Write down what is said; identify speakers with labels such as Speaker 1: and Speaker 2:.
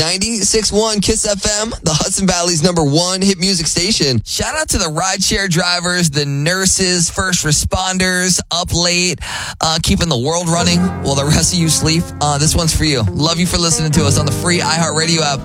Speaker 1: 96.1 Kiss FM, the Hudson Valley's #1 hit music station. Shout out to the rideshare drivers, the nurses, first responders, up late, keeping the world running while the rest of you sleep. This one's for you. Love you for listening to us on the free iHeartRadio app.